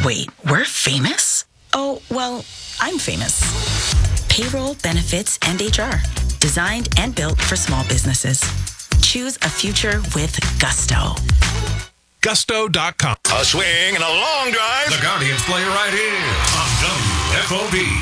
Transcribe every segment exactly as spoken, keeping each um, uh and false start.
Wait, we're famous? Oh, well, I'm famous. Payroll, benefits, and H R. Designed and built for small businesses. Choose a future with Gusto. Gusto dot com. A swing and a long drive. The Guardians play right here on W F O D.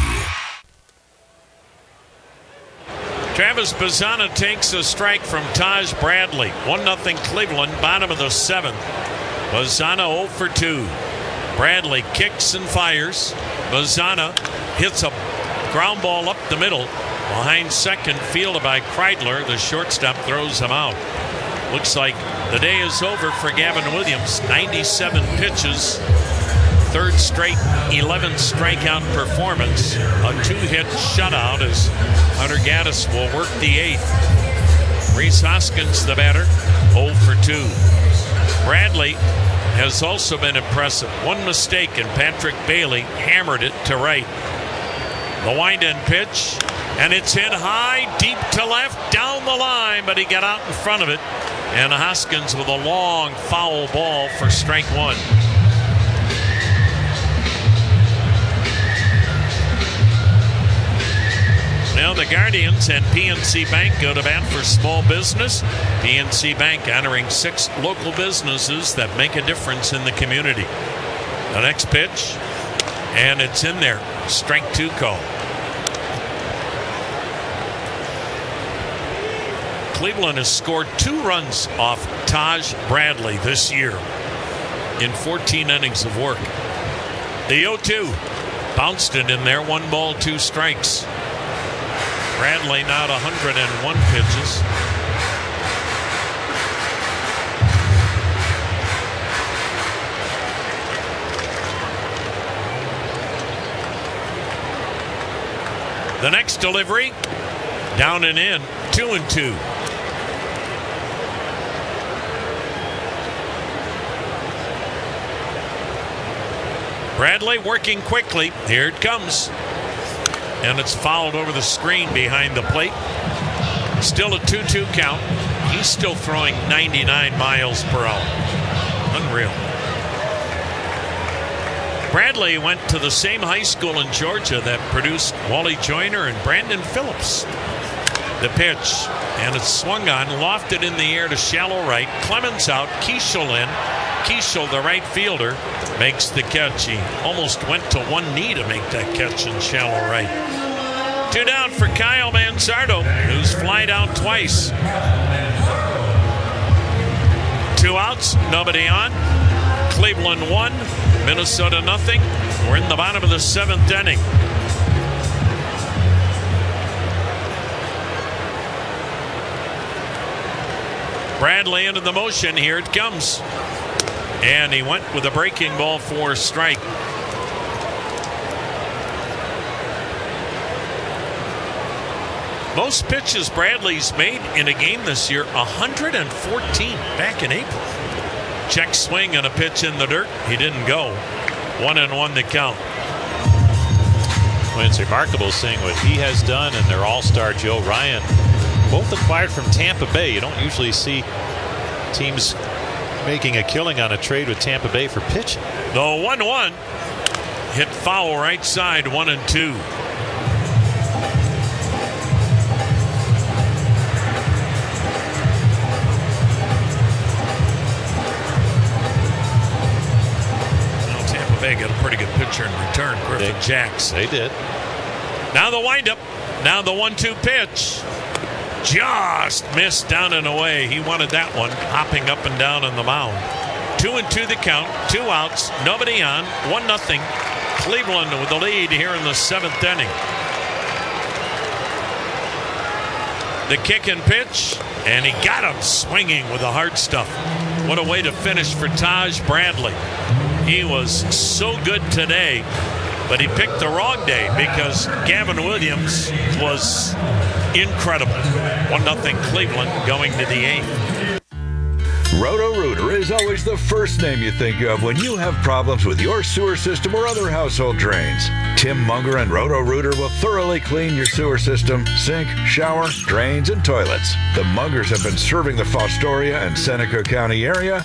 Travis Bazzana takes a strike from Taj Bradley. one nothing Cleveland, bottom of the seventh. Bazzana oh for two. Bradley kicks and fires. Bazzana hits a ground ball up the middle. Behind second, fielded by Kreidler. The shortstop throws him out. Looks like the day is over for Gavin Williams. ninety-seven pitches. Third straight eleventh strikeout performance. A two-hit shutout as Hunter Gaddis will work the eighth. Rhys Hoskins, the batter, oh for two. Bradley has also been impressive. One mistake and Patrick Bailey hammered it to right. The wind-in pitch, and it's hit high, deep to left, down the line, but he got out in front of it. And Hoskins with a long foul ball for strike one. Now the Guardians and P N C Bank go to bat for small business. P N C Bank honoring six local businesses that make a difference in the community. The next pitch, and it's in there. Strike two call. Cleveland has scored two runs off Taj Bradley this year in fourteen innings of work. The oh two bounced it in there. One ball, two strikes. Bradley now at one hundred one pitches. The next delivery, down and in, two and two. Bradley working quickly. Here it comes. And it's fouled over the screen behind the plate. Still a two two count. He's still throwing ninety-nine miles per hour. Unreal. Bradley went to the same high school in Georgia that produced Wally Joyner and Brandon Phillips. The pitch, and it's swung on, lofted in the air to shallow right. Clemens out, Keishel in. Keishel, the right fielder, makes the catch. He almost went to one knee to make that catch in shallow right. Two down for Kyle Manzardo, who's flied out twice. Two outs, nobody on. Cleveland one, Minnesota nothing. We're in the bottom of the seventh inning. Bradley into the motion. Here it comes. And he went with a breaking ball for a strike. Most pitches Bradley's made in a game this year, one hundred fourteen back in April. Check swing and a pitch in the dirt. He didn't go. One and one to count. Well, it's remarkable seeing what he has done and their all-star Joe Ryan, both acquired from Tampa Bay. You don't usually see teams making a killing on a trade with Tampa Bay for pitching. The one one hit foul right side, one and two. Well, Tampa Bay got a pretty good pitcher in return, Griffin they, Jacks. They did. Now the windup. Now the one two pitch. Just missed down and away. He wanted that one, hopping up and down on the mound. Two and two the count, two outs, nobody on, one nothing. Cleveland with the lead here in the seventh inning. The kick and pitch, and he got him swinging with the hard stuff. What a way to finish for Taj Bradley. He was so good today, but he picked the wrong day because Gavin Williams was incredible. one nothing Cleveland going to the eighth. Roto-Rooter is always the first name you think of when you have problems with your sewer system or other household drains. Tim Munger and Roto-Rooter will thoroughly clean your sewer system, sink, shower, drains, and toilets. The Mungers have been serving the Fostoria and Seneca County area